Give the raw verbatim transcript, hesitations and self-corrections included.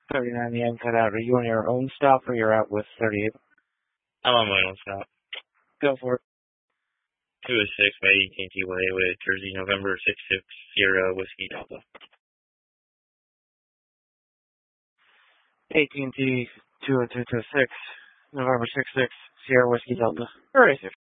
thirty-nine, the end cut out. Are you on your own stop or you're out with thirty-eight? I'm on my own stop. Go for it. two oh six by A T and T Way with Jersey, November six six zero, Whiskey Delta. A T and T two oh two two six, November six six, Sierra Whiskey Delta. All right, sir.